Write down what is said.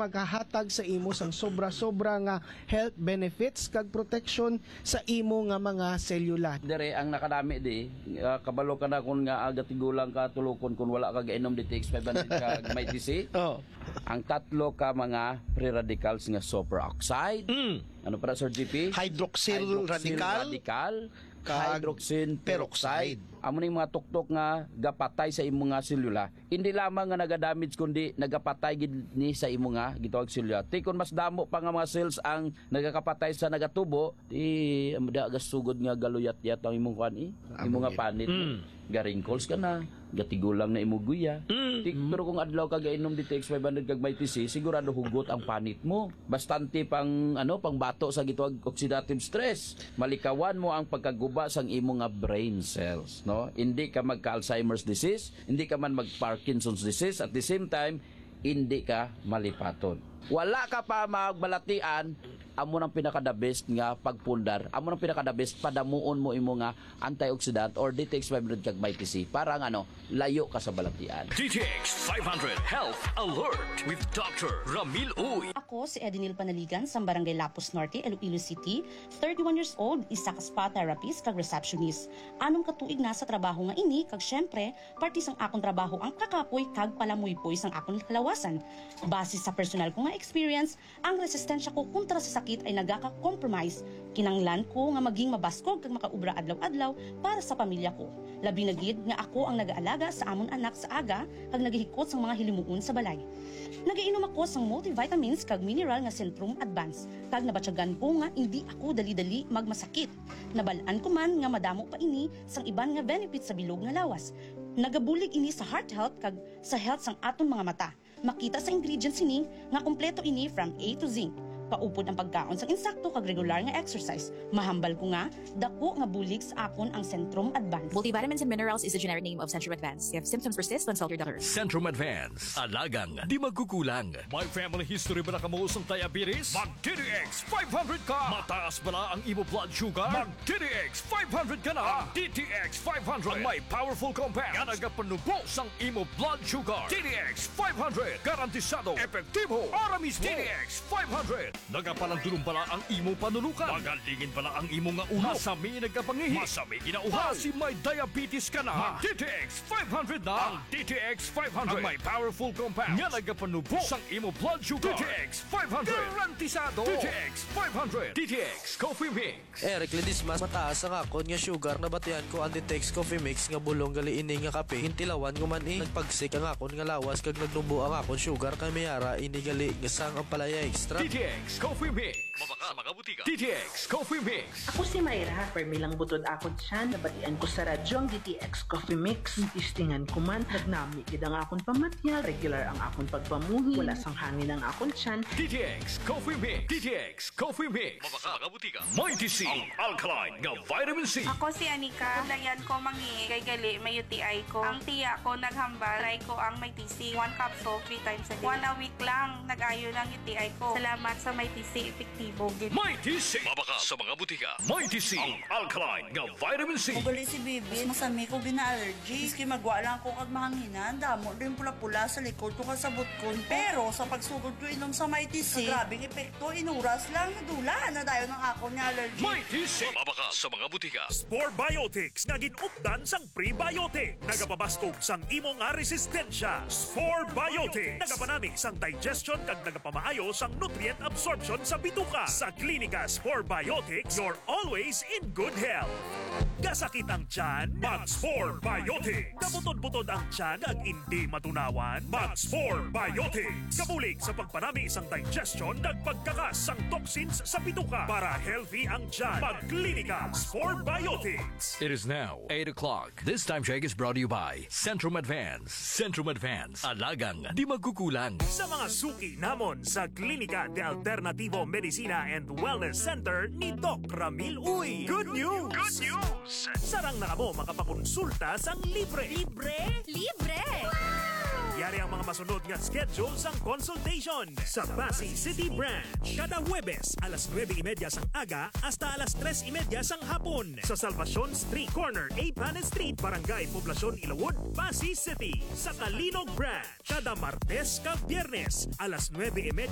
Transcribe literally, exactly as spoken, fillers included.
maghahatag sa imo sang sobra-sobra nga health benefits kag protection sa imo nga mga selula. Dire ang nakadami di uh, kabalo ka na kun nga aga tigulang ka tulukon kun wala ka gainom di T X five hundred ka may T C. Oh. Ang tatlo ka mga free radicals nga superoxide. Mm. Ano para Sir G P? Hydroxyl, radical, radical kag hydroxyl peroxide. peroxide. Amo ning mga tuktok nga gapatay sa imo nga selula. Hindi lamang nga naga-damage kundi nagapatay gid ni sa imo nga gitawag selula. Ti kun mas damo pa nga mga cells ang nagakapatay sa nagatubo, di amda gasugod nga galuyat-yat ang imong kuan eh. Imo nga panit. Mm. Ga-wrinkles ka na, gatigulang na imo guya. Mm. Ti, pero kung adlaw ka gainom di T X five hundred kag may T C, sigurado hugot ang panit mo. Bastante pang ano, pang bato sa gitawag oxidative stress. Malikawan mo ang pagkaguba sang imo nga brain cells, no? Hindi ka magka-Alzheimer's disease, hindi ka man mag-Parkinson's disease, at the same time, hindi ka malipaton. Wala ka pa magbalatian, amo nang pinaka-the best nga pagpundar. Amo nang pinaka-the best padamuon mo imo nga antioxidant or D T X five hundred kag may T C para nga ano, layo ka sa balatian. D T X five hundred Health Alert with Doctor Ramil Uy. Ako si Edinil Panaligan sa Barangay Lapus Norte, Iloilo City, thirty-one years old, isa ka spa therapist kag receptionist. Anong katuig na sa trabaho nga ini kag syempre, parte sang akong trabaho ang kakapoy kag palamuypoy sang akong kalawasan. Base sa personal ko nga experience, ang resistensya ko kontra sa sakit ay nagaka-compromise. Kinanglan ko nga maging mabaskog kag makaubra adlaw-adlaw para sa pamilya ko. Labi na gid nga ako ang nag-aalaga sa amon anak sa aga kag nagihikot sang mga hilimuon sa balay. Nagiinom ako sang multivitamins kag mineral nga Centrum Advance kag nabatyagan ko nga hindi ako dali-dali magmasakit. Nabalaan ko man nga madamo pa ini sang iban nga benefits sa bilog nga lawas. Nagabulig ini sa heart health kag sa health sang aton mga mata. Makita sa ingredients ini nga kompleto ini from A to Z. Paupod ang pagkaon sa insakto kag regular nga exercise. Mahambal ko nga, dako nga bulig sa akon ang Centrum Advance. Multivitamins and minerals is the generic name of Centrum Advance. If symptoms persist, consult your doctor. Centrum Advance. Alagang di magkukulang. May family history ba na kamuusong diabetes? Mag-D D X five hundred ka! Mataas ba na ang imo blood sugar? Mag-D D X five hundred ka na! Ang D T X five hundred ang may powerful compound nga nagapanubo sang imo blood sugar. D D X five hundred. Garantisado, epektibo, para mismo. D D X five hundred. Nagapalandulong pala ang imo panulukan. Magalingin pala ang imo nga ulo. Masami nagkapangihi. Masami ginauhaw. Kasi may diabetes ka na. D T X five hundred na. Ang D T X five hundred ang may powerful compound nga nagapanubo sang imo blood sugar. D T X five hundred. Garantisado. D T X five hundred. D T X Coffee Mix. Eric Ledismas, mataas ang akon nga sugar na batian ko ang D T X Coffee Mix nga bulong gali ini nga kape. Hintilawan ko man eh. Nagpagsik ang akon nga lawas kag nagnubo ang akon sugar kay mayara ini gali nga sang ang palaya extra. D T X Coffee Mix. Mabaka sa mga butika. D T X Coffee Mix. Ako si Mayra, permilang butod ako dyan. Nabatian ko sa radyo ang D T X Coffee Mix. Tistingan ko man, nagnami gid ang akon pamatyal. Regular ang akon pagpamuhi. Wala sang hangin ang akon tiyan. D T X Coffee Mix. D T X Coffee Mix. Mabaka sa mga butika. May T C. Ang alkaline nga vitamin C. Ako si Anika. Dayan ko mangi kay gali may U T I ko. Ang tiya ko naghambal. Try ko ang may T C. One capsule, three times a day. One a week lang. Nag-ayo lang U T I ko. Salamat sa may T C. Epektibo. May T C. Mabaka sa mga butika. May T C. Ang alkaline nga vitamin C. Ugali si Bibi, masami ko gina-allergy. Iski magwa lang ko kag mahanginan. Damo din pula-pula sa likod ko kasabot ko. Pero sa pagsugod ko inom sa may T C, grabing epekto, inuras lang, nadula na dayo ng ako ni allergy. May T C. Mabaka sa mga butika. Spore Biotics nga ginupdan sang prebiotic. Nagapabaskog sang imo nga resistensya. Spore Biotics. Nagapanami sang digestion kag nagapamaayo sang nutrient absorption sa bituka. Sa Klinika Spore Biotics, you're always in good health. Gasakit ang tiyan? Mag-Spore Biotics. Kabutod-butod ang tiyan kag hindi matunawan? Mag-Spore Biotics. Kabulig sa pagpanami isang digestion kag pagkakas sang toxins sa bituka para healthy ang tiyan. Mag-Klinika Spore Biotics. It is now eight o'clock. This time check is brought to you by Centrum Advance. Centrum Advance. Alagang di magkukulang. Sa mga suki namon sa Klinika de Alternativo Medicina and Wellness Center ni Doc Ramil Uy. Good news! Good news! Sarang na mo makapakonsulta sang libre. Libre? Libre! Wow! Yari ang mga masunod nga schedule sang consultation sa Pasay City Branch. Kada Huwebes, alas nueve y media sang aga hasta alas tres y media sang hapon sa Salvacion Street Corner, A. Panes Street, Barangay Poblacion, Ilawod, Pasay City. Sa Talinog Branch, kada Martes kag Biyernes, alas nueve y media